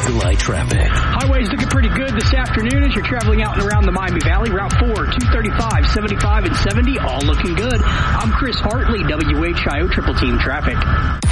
July traffic. Highways looking pretty good this afternoon as you're traveling out and around the Miami Valley. Route 4, 235, 75, and 70, all looking good. I'm Chris Hartley, WHIO Triple Team Traffic.